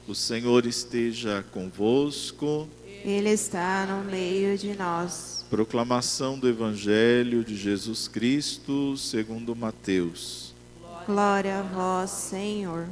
O Senhor esteja convosco. Ele está no meio de nós. Proclamação do Evangelho de Jesus Cristo segundo Mateus. Glória a vós, Senhor.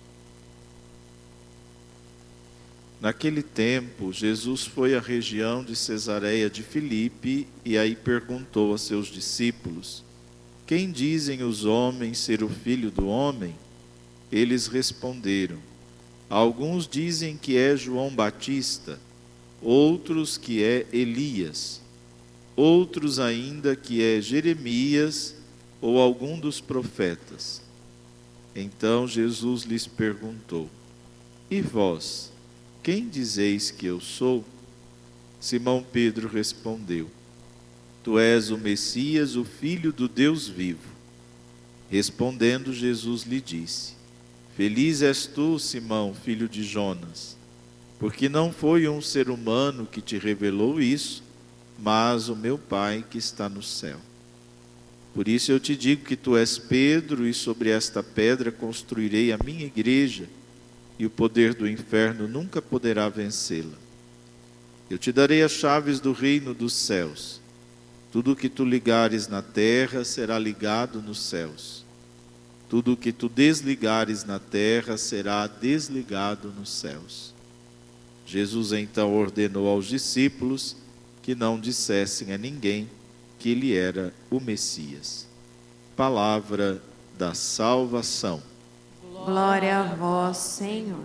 Naquele tempo, Jesus foi à região de Cesareia de Filipe e aí perguntou a seus discípulos: Quem dizem os homens ser o Filho do Homem? Eles responderam: Alguns dizem que é João Batista, outros que é Elias, outros ainda que é Jeremias ou algum dos profetas. Então Jesus lhes perguntou: E vós, quem dizeis que eu sou? Simão Pedro respondeu: Tu és o Messias, o Filho do Deus vivo. Respondendo, Jesus lhe disse: Feliz és tu, Simão, filho de Jonas, porque não foi um ser humano que te revelou isso, mas o meu Pai que está no céu. Por isso eu te digo que tu és Pedro, e sobre esta pedra construirei a minha igreja, e o poder do inferno nunca poderá vencê-la. Eu te darei as chaves do reino dos céus. Tudo o que tu ligares na terra será ligado nos céus. Tudo o que tu desligares na terra será desligado nos céus. Jesus então ordenou aos discípulos que não dissessem a ninguém que ele era o Messias. Palavra da salvação. Glória a vós, Senhor.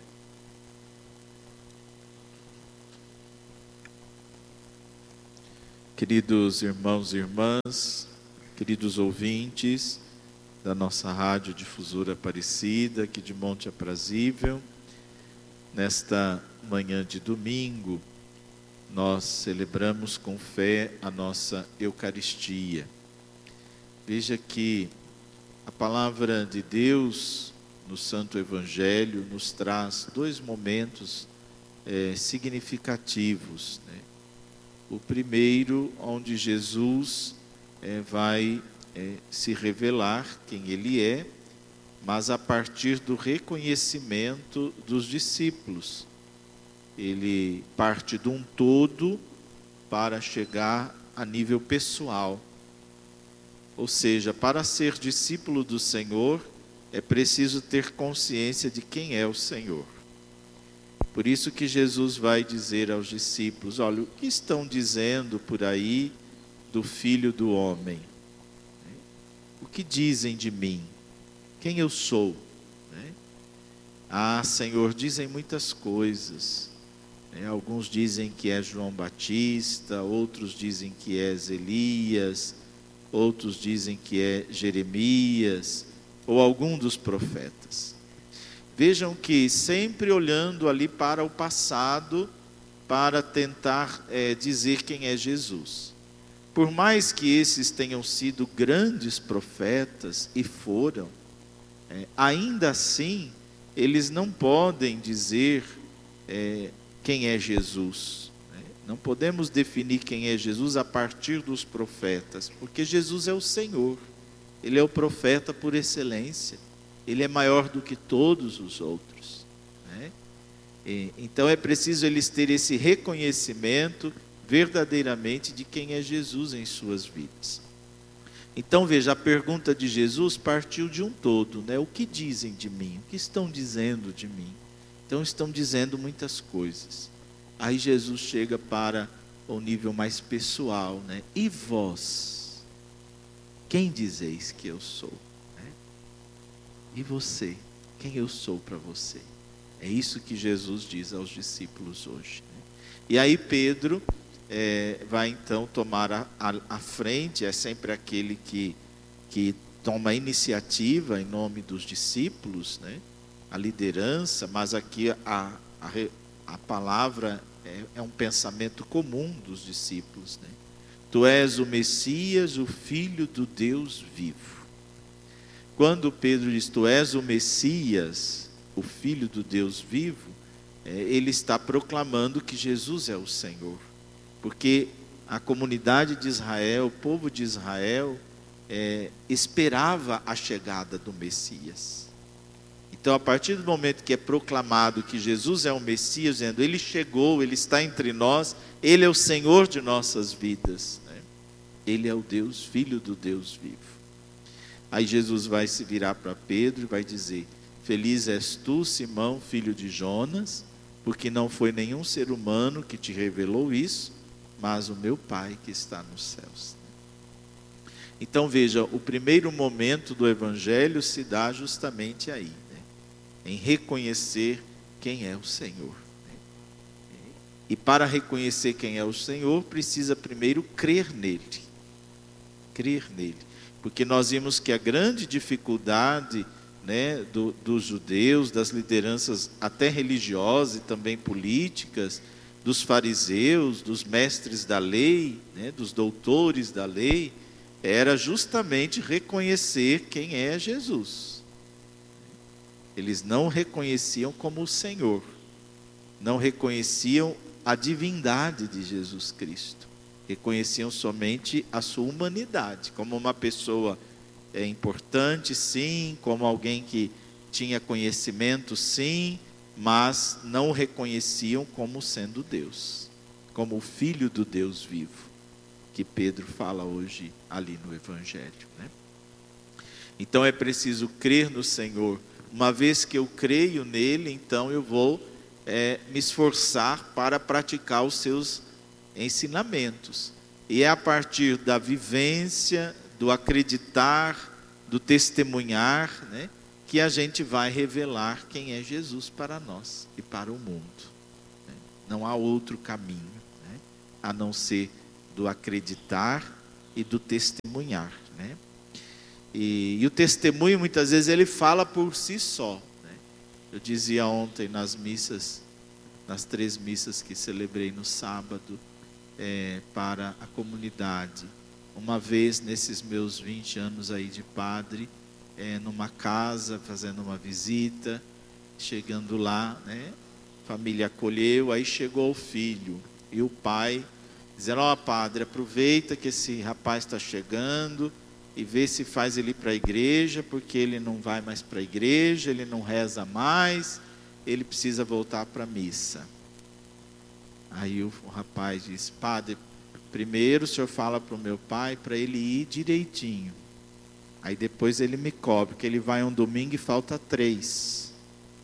Queridos irmãos e irmãs, queridos ouvintes da nossa Rádio Difusora Aparecida, aqui de Monte Aprazível, nesta manhã de domingo, nós celebramos com fé a nossa Eucaristia. Veja que a palavra de Deus no Santo Evangelho nos traz dois momentos significativos, né? O primeiro, onde Jesus vai se revelar quem ele é, mas a partir do reconhecimento dos discípulos. Ele parte de um todo para chegar a nível pessoal. Ou seja, para ser discípulo do Senhor, é preciso ter consciência de quem é o Senhor. Por isso que Jesus vai dizer aos discípulos: olha, o que estão dizendo por aí do Filho do Homem? O que dizem de mim? Quem eu sou? Ah, Senhor, dizem muitas coisas. Alguns dizem que é João Batista, outros dizem que é Elias, outros dizem que é Jeremias ou algum dos profetas. Vejam que sempre olhando ali para o passado para tentar dizer quem é Jesus. Por mais que esses tenham sido grandes profetas, e foram, ainda assim, eles não podem dizer quem é Jesus. Não podemos definir quem é Jesus a partir dos profetas, porque Jesus é o Senhor, Ele é o profeta por excelência, Ele é maior do que todos os outros. Então é preciso eles terem esse reconhecimento verdadeiramente de quem é Jesus em suas vidas. Então veja, a pergunta de Jesus partiu de um todo, né? O que dizem de mim? O que estão dizendo de mim? Então estão dizendo muitas coisas. Aí Jesus chega para o nível mais pessoal, né? E vós? Quem dizeis que eu sou? E você? Quem eu sou para você? É isso que Jesus diz aos discípulos hoje. E aí Pedro vai então tomar a frente, é sempre aquele que toma a iniciativa em nome dos discípulos, né? A liderança, mas aqui a palavra é um pensamento comum dos discípulos, né? Tu és o Messias, o Filho do Deus vivo. Quando Pedro diz, tu és o Messias, o Filho do Deus vivo, ele está proclamando que Jesus é o Senhor. Porque a comunidade de Israel, o povo de Israel, esperava a chegada do Messias. Então, a partir do momento que é proclamado que Jesus é o Messias, dizendo, Ele chegou, Ele está entre nós, Ele é o Senhor de nossas vidas, né? Ele é o Deus, Filho do Deus vivo. Aí Jesus vai se virar para Pedro e vai dizer, feliz és tu, Simão, filho de Jonas, porque não foi nenhum ser humano que te revelou isso, mas o meu Pai que está nos céus. Então veja, o primeiro momento do Evangelho se dá justamente aí, né? Em reconhecer quem é o Senhor. E para reconhecer quem é o Senhor, precisa primeiro crer nele. Crer nele. Porque nós vimos que a grande dificuldade, né, dos judeus, das lideranças até religiosas e também políticas, dos fariseus, dos mestres da lei, né, dos doutores da lei, era justamente reconhecer quem é Jesus. Eles não reconheciam como o Senhor, não reconheciam a divindade de Jesus Cristo, reconheciam somente a sua humanidade, como uma pessoa importante, sim, como alguém que tinha conhecimento, sim, mas não o reconheciam como sendo Deus, como o Filho do Deus vivo, que Pedro fala hoje ali no Evangelho, né? Então é preciso crer no Senhor. Uma vez que eu creio nele, então eu vou me esforçar para praticar os seus ensinamentos. E é a partir da vivência, do acreditar, do testemunhar, né, que a gente vai revelar quem é Jesus para nós e para o mundo, né? Não há outro caminho, né, a não ser do acreditar e do testemunhar, né? E o testemunho muitas vezes ele fala por si só, né? Eu dizia ontem nas missas, nas 3 missas que celebrei no sábado, para a comunidade. Uma vez nesses meus 20 anos aí de padre, numa casa, fazendo uma visita, chegando lá, né, a família acolheu, aí chegou o filho e o pai, dizendo, ó padre, aproveita que esse rapaz está chegando e vê se faz ele ir para a igreja, porque ele não vai mais para a igreja, ele não reza mais, ele precisa voltar para a missa. Aí o rapaz disse, padre, primeiro o senhor fala para o meu pai para ele ir direitinho. Aí depois ele me cobra, que ele vai um domingo e falta 3.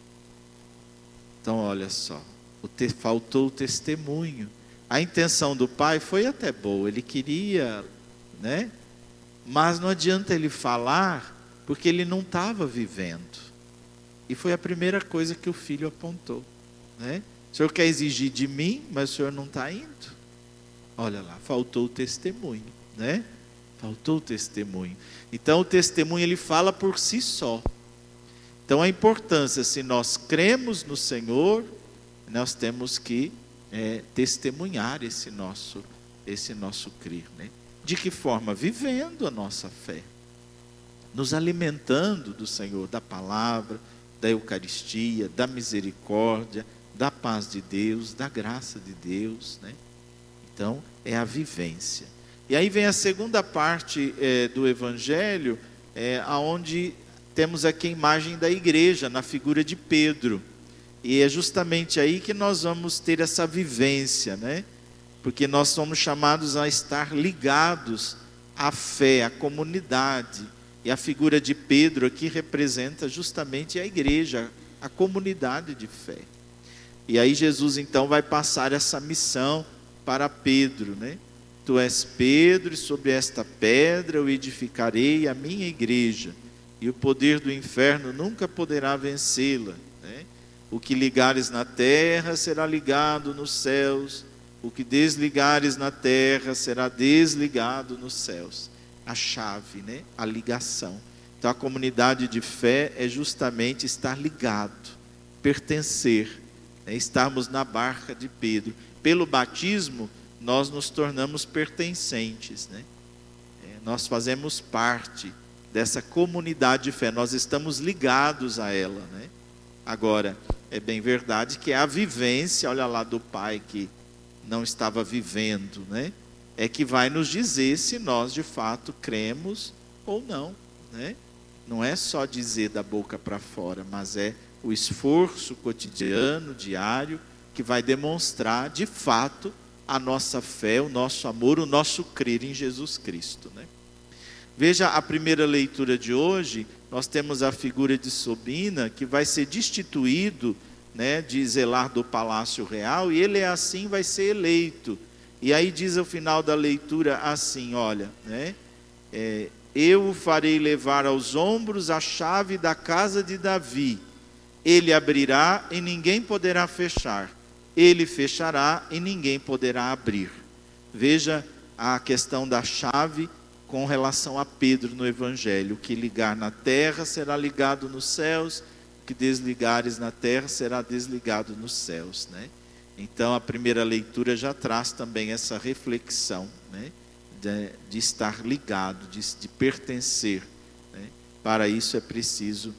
Então olha só, faltou o testemunho. A intenção do pai foi até boa, ele queria, né? Mas não adianta ele falar, porque ele não estava vivendo. E foi a primeira coisa que o filho apontou, né? O senhor quer exigir de mim, mas o senhor não está indo. Olha lá, faltou o testemunho, né? Faltou o testemunho. Então o testemunho ele fala por si só. Então a importância, se nós cremos no Senhor, nós temos que testemunhar esse nosso crer, né? De que forma? Vivendo a nossa fé, nos alimentando do Senhor, da palavra, da Eucaristia, da misericórdia, da paz de Deus, da graça de Deus, né? Então, é a vivência. E aí vem a segunda parte do Evangelho, onde temos aqui a imagem da igreja, na figura de Pedro. E é justamente aí que nós vamos ter essa vivência, né? Porque nós somos chamados a estar ligados à fé, à comunidade. E a figura de Pedro aqui representa justamente a igreja, a comunidade de fé. E aí Jesus então vai passar essa missão para Pedro, né? Tu és Pedro, e sobre esta pedra eu edificarei a minha igreja, e o poder do inferno nunca poderá vencê-la, né? O que ligares na terra será ligado nos céus, o que desligares na terra será desligado nos céus. A chave, né? A ligação. Então a comunidade de fé é justamente estar ligado, pertencer, estarmos na barca de Pedro. Pelo batismo, nós nos tornamos pertencentes, né? Nós fazemos parte dessa comunidade de fé, nós estamos ligados a ela, né? Agora, é bem verdade que a vivência, olha lá do pai que não estava vivendo, né? É que vai nos dizer se nós de fato cremos ou não, né? não é só dizer da boca para fora, mas é o esforço cotidiano, diário, que vai demonstrar de fato a nossa fé, o nosso amor, o nosso crer em Jesus Cristo, né? Veja a primeira leitura de hoje, nós temos a figura de Sobina, que vai ser destituído, né, de zelar do palácio real, e ele assim vai ser eleito. E aí diz ao final da leitura assim, olha, né, eu o farei levar aos ombros a chave da casa de Davi. Ele abrirá e ninguém poderá fechar. Ele fechará e ninguém poderá abrir. Veja a questão da chave com relação a Pedro no Evangelho. O que ligar na terra será ligado nos céus, o que desligares na terra será desligado nos céus, né? Então a primeira leitura já traz também essa reflexão, né, de estar ligado, de pertencer, né? Para isso é preciso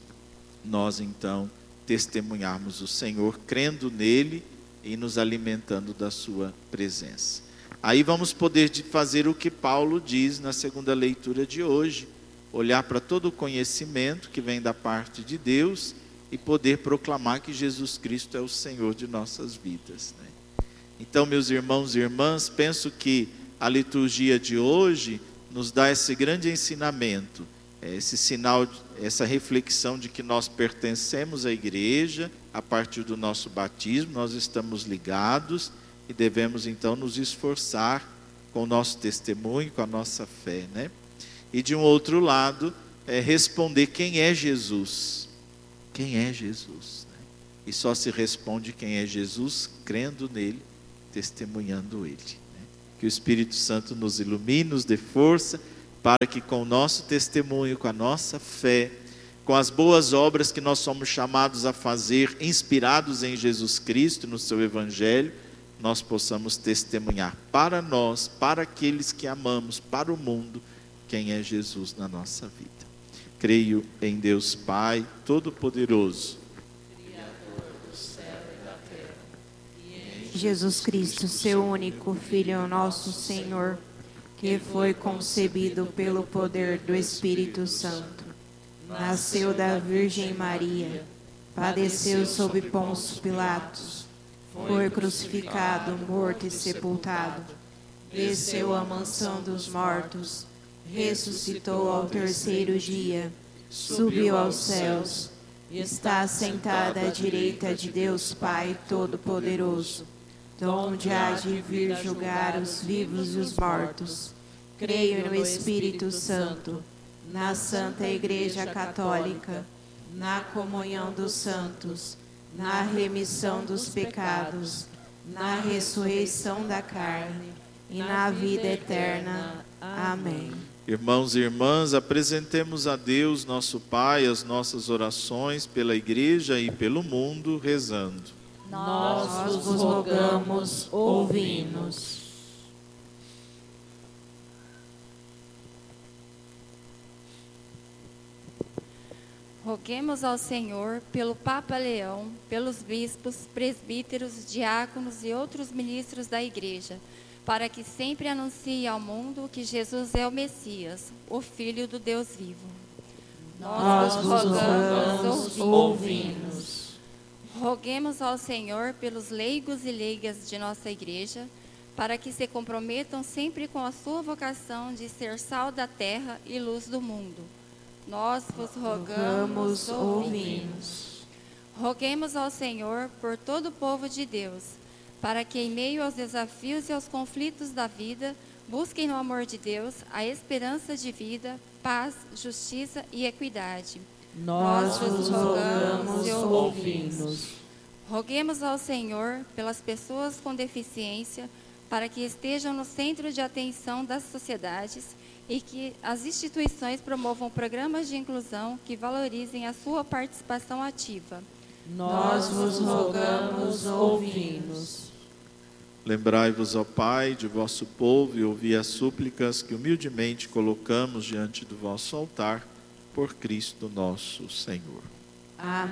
nós então testemunharmos o Senhor, crendo nele e nos alimentando da sua presença. Aí vamos poder fazer o que Paulo diz na segunda leitura de hoje, olhar para todo o conhecimento que vem da parte de Deus e poder proclamar que Jesus Cristo é o Senhor de nossas vidas, né? Então, meus irmãos e irmãs, penso que a liturgia de hoje nos dá esse grande ensinamento, esse sinal, essa reflexão de que nós pertencemos à igreja, a partir do nosso batismo, nós estamos ligados e devemos então nos esforçar com o nosso testemunho, com a nossa fé, né? E de um outro lado, responder quem é Jesus. Quem é Jesus, né? E só se responde quem é Jesus crendo nele, testemunhando ele, né? Que o Espírito Santo nos ilumine, nos dê força, para que com o nosso testemunho, com a nossa fé, com as boas obras que nós somos chamados a fazer, inspirados em Jesus Cristo, no seu Evangelho, nós possamos testemunhar para nós, para aqueles que amamos, para o mundo, quem é Jesus na nossa vida. Creio em Deus Pai Todo-Poderoso, Criador do céu e da terra, e em Jesus Cristo, seu único Filho, nosso Senhor, que foi concebido pelo poder do Espírito Santo, nasceu da Virgem Maria, padeceu sob Pôncio Pilatos, foi crucificado, morto e sepultado, desceu à mansão dos mortos, ressuscitou ao terceiro dia, subiu aos céus, está sentado à direita de Deus Pai Todo-Poderoso, donde há de vir julgar os vivos e os mortos. Creio no Espírito Santo, na Santa Igreja Católica, na comunhão dos santos, na remissão dos pecados, na ressurreição da carne e na vida eterna. Amém. Irmãos e irmãs, apresentemos a Deus, nosso Pai, as nossas orações pela igreja e pelo mundo, rezando. nós vos rogamos, ouvi-nos. Roguemos ao Senhor pelo Papa Leão, pelos bispos, presbíteros, diáconos e outros ministros da Igreja, para que sempre anuncie ao mundo que Jesus é o Messias, o Filho do Deus vivo. Nós vos rogamos, ouvi-nos. Roguemos ao Senhor pelos leigos e leigas de nossa Igreja, para que se comprometam sempre com a sua vocação de ser sal da terra e luz do mundo. Nós vos rogamos, ouvi-nos. Roguemos ao Senhor por todo o povo de Deus, para que em meio aos desafios e aos conflitos da vida, busquem no amor de Deus a esperança de vida, paz, justiça e equidade. Nós vos rogamos, ouvi-nos. Roguemos ao Senhor pelas pessoas com deficiência, para que estejam no centro de atenção das sociedades e que as instituições promovam programas de inclusão que valorizem a sua participação ativa. Nós vos rogamos, ouvi-nos. Lembrai-vos, ó Pai, de vosso povo e ouvi as súplicas que humildemente colocamos diante do vosso altar, por Cristo nosso Senhor. Amém.